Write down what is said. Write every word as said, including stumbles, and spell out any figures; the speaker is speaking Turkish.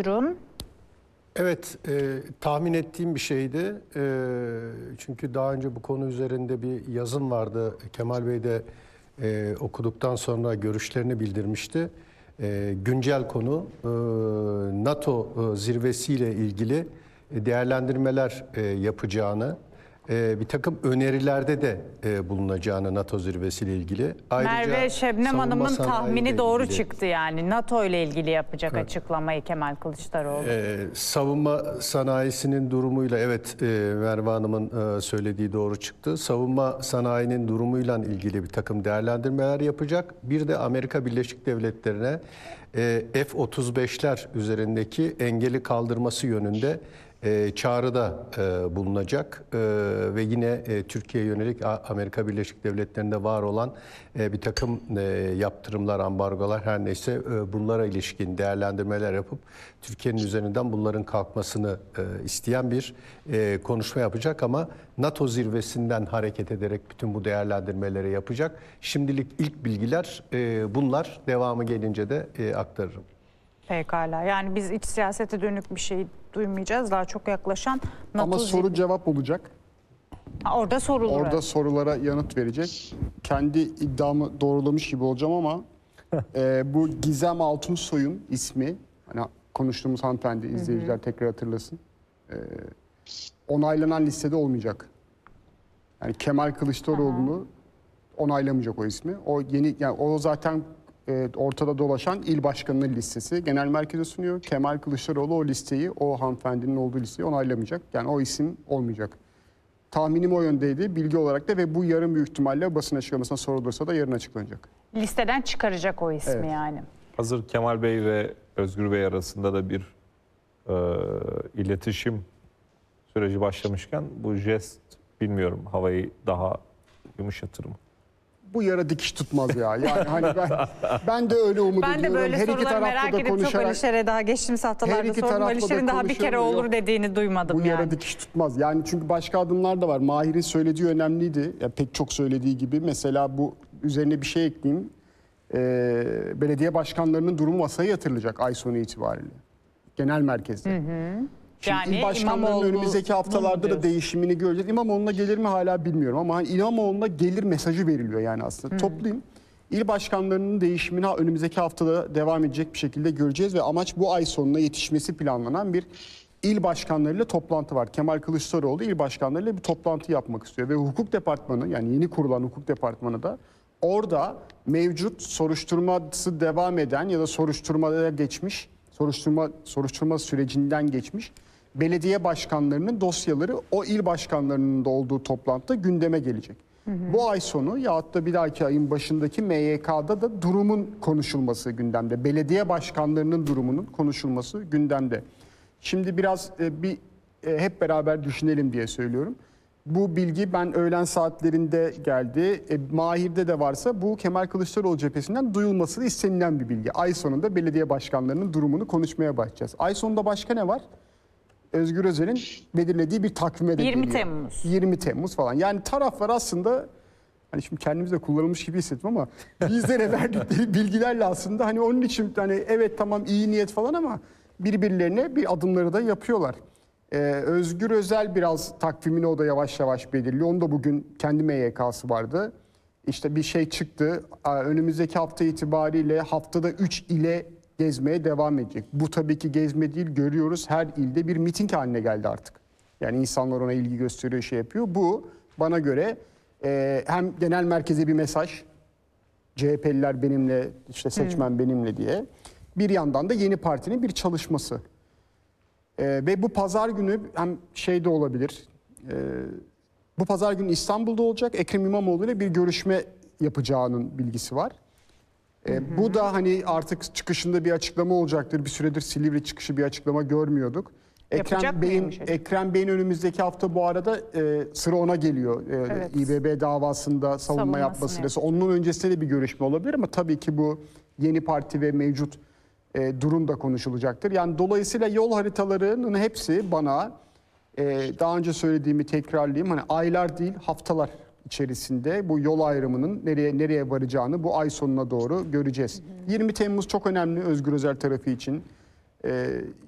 Buyurun. Evet, e, tahmin ettiğim bir şeydi. E, çünkü daha önce bu konu üzerinde bir yazım vardı. Kemal Bey de e, okuduktan sonra görüşlerini bildirmişti. E, güncel konu e, NATO e, zirvesiyle ilgili değerlendirmeler e, yapacağını, e, bir takım önerilerde de e, bulunacağını NATO zirvesiyle ilgili. Ayrıca Merve Şebnem Hanım'ın tahmini doğru ilgili. çıktı yani. NATO ile ilgili yapacak evet. açıklamayı Kemal Kılıçdaroğlu. Ee, savunma sanayisinin durumuyla evet e, Merve Hanım'ın e, söylediği doğru çıktı. Savunma sanayinin durumuyla ilgili bir takım değerlendirmeler yapacak. Bir de Amerika Birleşik Devletleri'ne e, F otuz beşler üzerindeki engeli kaldırması yönünde E, çağrıda e, bulunacak e, ve yine e, Türkiye'ye yönelik Amerika Birleşik Devletleri'nde var olan e, bir takım e, yaptırımlar, ambargolar her neyse e, bunlara ilişkin değerlendirmeler yapıp Türkiye'nin üzerinden bunların kalkmasını e, isteyen bir e, konuşma yapacak ama NATO zirvesinden hareket ederek bütün bu değerlendirmeleri yapacak. Şimdilik ilk bilgiler e, bunlar, devamı gelince de e, aktarırım. Pekala. Yani biz iç siyasete dönük bir şey duymayacağız. Daha çok yaklaşan NATO Ama soru zirve... cevap olacak. Ha, orada sorulur. Orada sorulara yanıt verecek. Kendi iddiamı doğrulamış gibi olacağım ama e, bu Gizem Altunsoy'un ismi, hani konuştuğumuz hanımefendi, izleyiciler hı hı. tekrar hatırlasın. E, onaylanan listede olmayacak. Yani Kemal Kılıçdaroğlu'nu onaylamayacak o ismi. O yeni, yani o zaten e, ortada dolaşan il başkanının listesi. Genel merkeze sunuyor. Kemal Kılıçdaroğlu o listeyi, o hanımefendinin olduğu listeyi onaylamayacak. Yani o isim olmayacak. Tahminim o yöndeydi bilgi olarak da ve bu yarın büyük ihtimalle basın açıklamasına sorulursa da yarın açıklanacak. Listeden çıkaracak o ismi evet. yani. Hazır Kemal Bey ve Özgür Bey arasında da bir e, iletişim süreci başlamışken bu jest bilmiyorum havayı daha yumuşatır mı? Bu yara dikiş tutmaz ya. Yani hani ben, ben de öyle umut ben ediyorum. Ben de böyle her iki soruları merak edip çok Alişer'e daha geçtiğimiz haftalarda sordum. Alişer'in daha bir kere olur dediğini duymadım bu yani. Bu yara dikiş tutmaz. Yani çünkü başka adımlar da var. Mahir'in söylediği önemliydi. Ya pek çok söylediği gibi. Mesela bu üzerine bir şey ekleyeyim. Ee, belediye başkanlarının durumu masaya yatırılacak ay sonu itibariyle. Genel merkezde. Hı hı. Şimdi yani il başkanlarının önümüzdeki haftalarda da değişimini göreceğiz. İmamoğlu'na gelir mi hala bilmiyorum ama hani İmamoğlu'na gelir mesajı veriliyor yani aslında. Hı. Toplayayım. İl başkanlarının değişimini önümüzdeki haftada devam edecek bir şekilde göreceğiz ve amaç bu ay sonuna yetişmesi planlanan bir il başkanlarıyla toplantı var. Kemal Kılıçdaroğlu il başkanlarıyla bir toplantı yapmak istiyor ve hukuk departmanı, yani yeni kurulan hukuk departmanı da orada mevcut soruşturması devam eden ya da soruşturmada geçmiş, soruşturma soruşturma sürecinden geçmiş belediye başkanlarının dosyaları o il başkanlarının da olduğu toplantıda gündeme gelecek. Hı hı. Bu ay sonu yahut da bir dahaki ayın başındaki M Y K'da da durumun konuşulması gündemde. Belediye başkanlarının durumunun konuşulması gündemde. Şimdi biraz e, bir e, hep beraber düşünelim diye söylüyorum. Bu bilgi ben öğlen saatlerinde geldi. E, Mahir'de de varsa bu Kemal Kılıçdaroğlu cephesinden duyulması istenilen bir bilgi. Ay sonunda belediye başkanlarının durumunu konuşmaya başlayacağız. Ay sonunda başka ne var? Özgür Özel'in belirlediği bir takvime de yirmi geliyor. Temmuz. yirmi Temmuz falan. Yani taraflar aslında hani şimdi kendimizde kullanılmış gibi hissettim ama bizlere verdikleri bilgilerle aslında hani onun için hani evet tamam iyi niyet falan ama birbirlerine bir adımları da yapıyorlar. Ee, Özgür Özel biraz takvimini o da yavaş yavaş belirliyor. Onun da bugün kendi M Y K'sı vardı. İşte bir şey çıktı. Önümüzdeki hafta itibariyle haftada üç ile gezmeye devam edecek. Bu tabii ki gezme değil, görüyoruz her ilde bir miting haline geldi artık. Yani insanlar ona ilgi gösteriyor, şey yapıyor. Bu bana göre e, hem genel merkeze bir mesaj, C H P'liler benimle, işte seçmen hmm. benimle diye. Bir yandan da yeni partinin bir çalışması. E, ve bu pazar günü hem şey de olabilir, e, bu pazar günü İstanbul'da olacak. Ekrem İmamoğlu ile bir görüşme yapacağının bilgisi var. E, hı hı. Bu da hani artık çıkışında bir açıklama olacaktır. Bir süredir Silivri çıkışı bir açıklama görmüyorduk. Ekrem Bey'in Ekrem Bey'in önümüzdeki hafta bu arada e, sıra ona geliyor. E, evet. İ B B davasında savunma yapma sırası. Onun öncesinde de bir görüşme olabilir ama tabii ki bu yeni parti ve mevcut e, durum da konuşulacaktır. Yani dolayısıyla yol haritalarının hepsi bana e, daha önce söylediğimi tekrarlayayım. Hani aylar değil haftalar içerisinde bu yol ayrımının nereye nereye varacağını bu ay sonuna doğru göreceğiz. Hı hı. yirmi Temmuz çok önemli Özgür Özel tarafı için. Ee,